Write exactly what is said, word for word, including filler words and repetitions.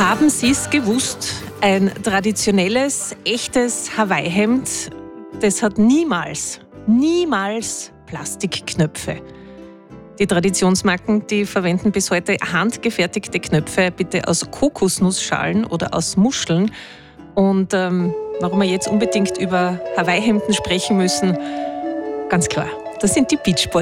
Haben Sie es gewusst? Ein traditionelles, echtes Hawaii-Hemd, das hat niemals, niemals Plastikknöpfe. Die Traditionsmarken, die verwenden bis heute handgefertigte Knöpfe, bitte aus Kokosnussschalen oder aus Muscheln. Und ähm, warum wir jetzt unbedingt über Hawaii-Hemden sprechen müssen, ganz klar, das sind die Beach Boys.